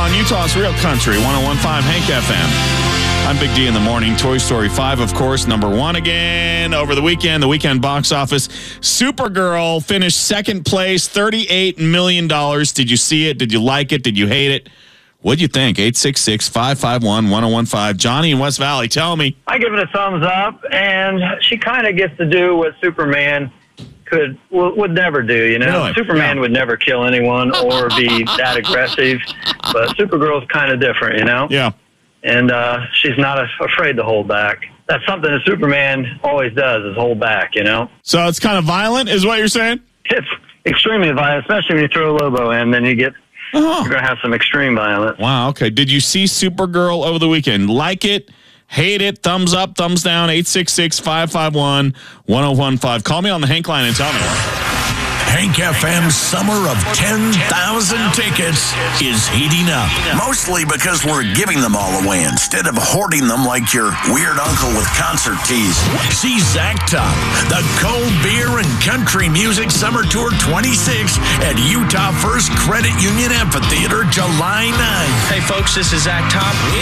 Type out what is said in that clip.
on Utah's Real Country, 101.5 Hank FM. I'm Big D in the morning. Toy Story 5, of course, #1 again over the weekend. The weekend box office. Supergirl finished second place, $38 million. Did you see it? Did you like it? Did you hate it? What'd you think? 866-551-1015. Johnny in West Valley, tell me. I give it a thumbs up, and she kind of gets to do what Superman would never do, you know? Really? Superman would never kill anyone or be that aggressive, but Supergirl's kind of different, you know? Yeah. And she's not afraid to hold back. That's something that Superman always does, is hold back, you know? So it's kind of violent, is what you're saying? It's extremely violent, especially when you throw Lobo in, then you're going to have some extreme violence. Wow, okay. Did you see Supergirl over the weekend? Like it? Hate it? Thumbs up, thumbs down, 866-551-1015. Call me on the Hank line and tell me. Hank FM's summer of 10,000 tickets is heating up. Mostly because we're giving them all away instead of hoarding them like your weird uncle with concert tees. See Zach Top, the Cold Beer and Country Music Summer Tour 26 at Utah First Credit Union Amphitheater, July 9th. Hey folks, this is Zach Top.